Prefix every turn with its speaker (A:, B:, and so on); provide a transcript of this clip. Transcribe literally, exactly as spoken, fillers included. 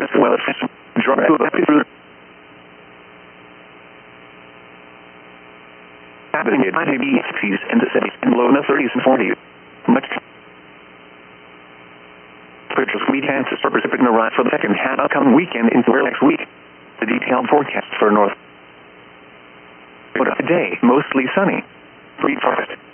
A: as well as dry happening in high sixties in the cities and low in the thirties and forties. Much temperatures we chances for precipitation arise for the second half upcoming weekend into early next week. The detailed forecast for North Dakota today, mostly sunny. Free forest.